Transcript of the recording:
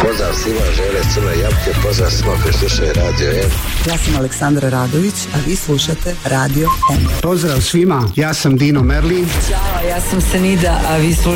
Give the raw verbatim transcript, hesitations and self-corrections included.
Pozdrav svima, žele crne jabuke, pozdrav svima koji slušaju Radio M. Ja sam Aleksandra Radović, a vi slušate Radio M. Pozdrav svima, ja sam Dino Merlin. Ćao, ja sam Senida, a vi slušate